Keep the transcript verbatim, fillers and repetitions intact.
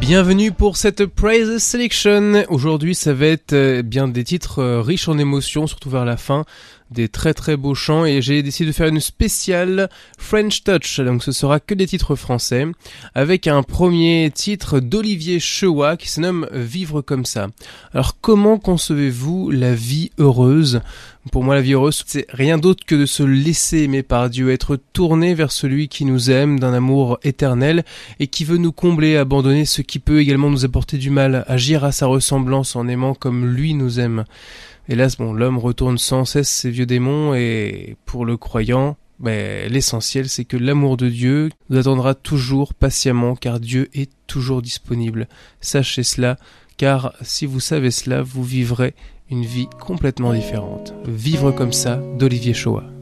Bienvenue pour cette Praise Selection. Aujourd'hui, ça va être euh, bien des titres euh, riches en émotions, surtout vers la fin, des très très beaux chants, et j'ai décidé de faire une spéciale French Touch, donc ce sera que des titres français, avec un premier titre d'Olivier Chewa qui se nomme Vivre comme ça. Alors comment concevez-vous la vie heureuse ? Pour moi, la vie heureuse, c'est rien d'autre que de se laisser aimer par Dieu, être tourné vers celui qui nous aime d'un amour éternel et qui veut nous combler, abandonner ce qui peut également nous apporter du mal, agir à sa ressemblance en aimant comme lui nous aime. Hélas, bon, l'homme retourne sans cesse ses vieux démons et pour le croyant, ben, l'essentiel c'est que l'amour de Dieu nous attendra toujours patiemment car Dieu est toujours disponible. Sachez cela, car si vous savez cela, vous vivrez une vie complètement différente. Vivre comme ça, d'Olivier Chewa.